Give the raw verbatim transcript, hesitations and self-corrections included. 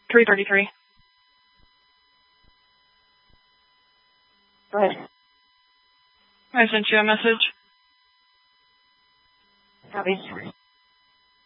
three thirty-three. Go ahead. I sent you a message. Copy.